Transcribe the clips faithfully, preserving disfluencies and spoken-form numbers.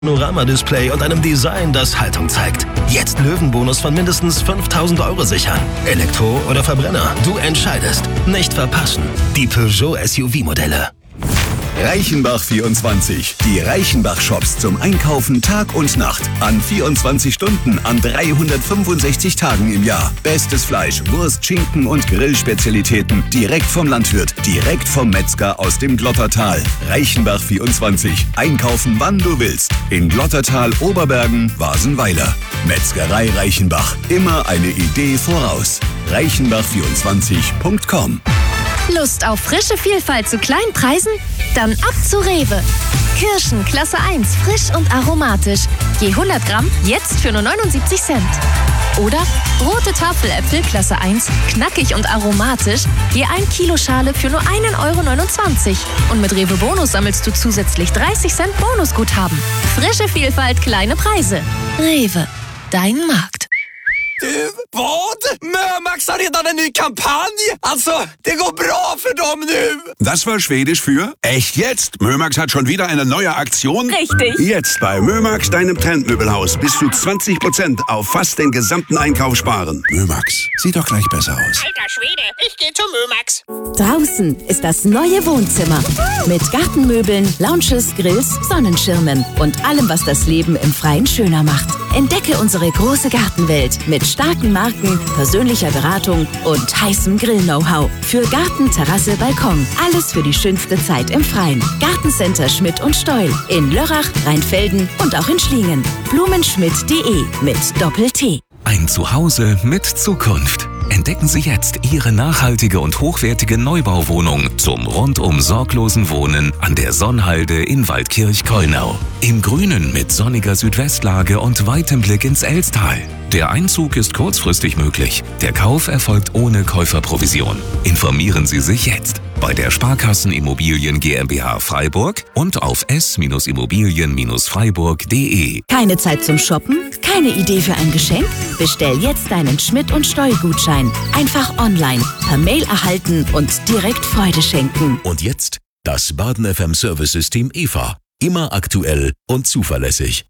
Panorama-Display und einem Design, das Haltung zeigt. Jetzt Löwenbonus von mindestens fünftausend Euro sichern. Elektro oder Verbrenner, du entscheidest. Nicht verpassen. Die Peugeot S U V-Modelle. Reichenbach vierundzwanzig. Die Reichenbach-Shops zum Einkaufen Tag und Nacht. An vierundzwanzig Stunden, an dreihundertfünfundsechzig Tagen im Jahr. Bestes Fleisch, Wurst, Schinken und Grillspezialitäten. Direkt vom Landwirt, direkt vom Metzger aus dem Glottertal. Reichenbach vierundzwanzig. Einkaufen, wann du willst. In Glottertal, Oberbergen, Wasenweiler. Metzgerei Reichenbach. Immer eine Idee voraus. reichenbach vierundzwanzig punkt com. Lust auf frische Vielfalt zu kleinen Preisen? Dann ab zu Rewe. Kirschen Klasse eins, frisch und aromatisch. Je hundert Gramm jetzt für nur neunundsiebzig Cent. Oder rote Tafeläpfel Klasse eins, knackig und aromatisch. Je ein Kilo Schale für nur einen Euro neunundzwanzig. Und mit Rewe Bonus sammelst du zusätzlich dreißig Cent Bonusguthaben. Frische Vielfalt, kleine Preise. Rewe, dein Markt. Du, vad? Mömax har redan en ny kampanj! Alltså, det går bra för dem nu! Das war Schwedisch für echt jetzt. Mömax hat schon wieder eine neue Aktion. Richtig. Jetzt bei Mömax, deinem Trendmöbelhaus, bis zu zwanzig Prozent auf fast den gesamten Einkauf sparen. Mömax, sieht doch gleich besser aus. Alter Schwede, ich geh zu Mömax. Draußen ist das neue Wohnzimmer. Mit Gartenmöbeln, Lounges, Grills, Sonnenschirmen und allem, was das Leben im Freien schöner macht. Entdecke unsere große Gartenwelt mit starken Marken, persönlicher Beratung und heißem Grill-Know-how. Für Garten, Terrasse, Balkon. Alles für die schönste Zeit im Freien. Gartencenter Schmidt und Steul. In Lörrach, Rheinfelden und auch in Schlingen. blumenschmidt punkt de mit Doppel-T. Ein Zuhause mit Zukunft. Entdecken Sie jetzt Ihre nachhaltige und hochwertige Neubauwohnung zum rundum sorglosen Wohnen an der Sonnhalde in Waldkirch-Keunau. Im Grünen mit sonniger Südwestlage und weitem Blick ins Elstal. Der Einzug ist kurzfristig möglich. Der Kauf erfolgt ohne Käuferprovision. Informieren Sie sich jetzt bei der Sparkassen Immobilien GmbH Freiburg und auf s immobilien freiburg punkt de. Keine Zeit zum Shoppen? Keine Idee für ein Geschenk? Bestell jetzt deinen Schmidt und Steul Gutschein. Einfach online, per Mail erhalten und direkt Freude schenken. Und jetzt das Baden F M Service-System E V A. Immer aktuell und zuverlässig.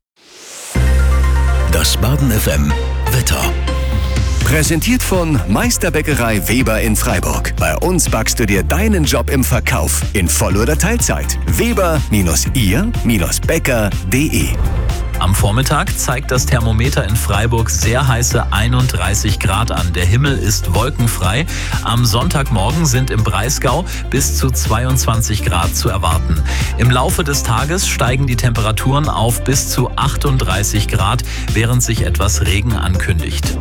Das Baden F M Wetter. Präsentiert von Meisterbäckerei Weber in Freiburg. Bei uns backst du dir deinen Job im Verkauf in Voll- oder Teilzeit. Weber ihr Bäcker punkt de. Am Vormittag zeigt das Thermometer in Freiburg sehr heiße einunddreißig Grad an. Der Himmel ist wolkenfrei. Am Sonntagmorgen sind im Breisgau bis zu zweiundzwanzig Grad zu erwarten. Im Laufe des Tages steigen die Temperaturen auf bis zu achtunddreißig Grad, während sich etwas Regen ankündigt.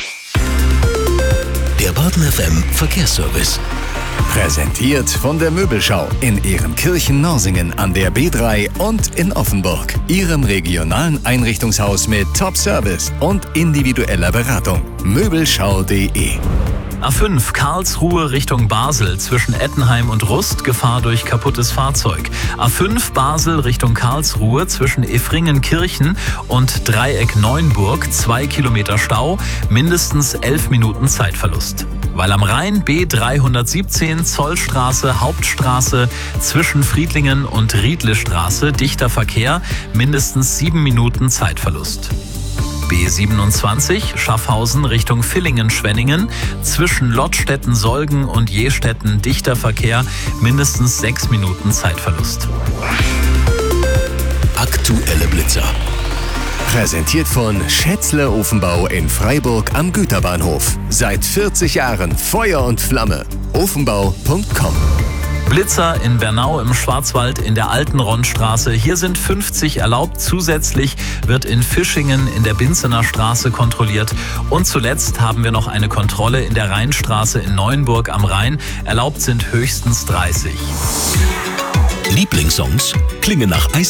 Der Baden F M Verkehrsservice. Präsentiert von der Möbelschau in Ehrenkirchen-Norsingen an der B drei und in Offenburg. Ihrem regionalen Einrichtungshaus mit Top-Service und individueller Beratung. Möbelschau punkt de. A fünf Karlsruhe Richtung Basel zwischen Ettenheim und Rust, Gefahr durch kaputtes Fahrzeug. A fünf Basel Richtung Karlsruhe zwischen Effringenkirchen und Dreieck Neunburg, zwei Kilometer Stau, mindestens elf Minuten Zeitverlust. Weil am Rhein B dreihundertsiebzehn Zollstraße, Hauptstraße zwischen Friedlingen und Riedlestraße, dichter Verkehr, mindestens sieben Minuten Zeitverlust. B siebenundzwanzig Schaffhausen Richtung Villingen-Schwenningen, zwischen Lottstetten-Solgen und Jestetten dichter Verkehr, mindestens sechs Minuten Zeitverlust. Aktuelle Blitzer. Präsentiert von Schätzle Ofenbau in Freiburg am Güterbahnhof. Seit vierzig Jahren Feuer und Flamme. ofenbau punkt com. Blitzer in Bernau im Schwarzwald in der alten Ronnstraße. Hier sind fünfzig erlaubt. Zusätzlich wird in Fischingen in der Binzener Straße kontrolliert. Und zuletzt haben wir noch eine Kontrolle in der Rheinstraße in Neuenburg am Rhein. Erlaubt sind höchstens dreißig. Lieblingssongs klingen nach Eis.